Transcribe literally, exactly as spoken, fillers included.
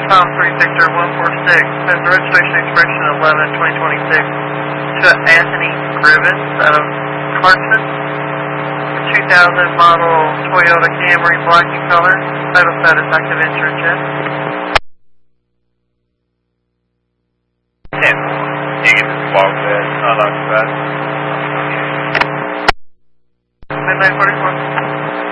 Tom three Victor one four six has the registration expiration eleven twenty twenty-six to Anthony Grievous out of Clarkson. two thousand model Toyota Camry black in color. Title status active insurance check. ten. You get this log bed, unoccupied. Midnight forty-four.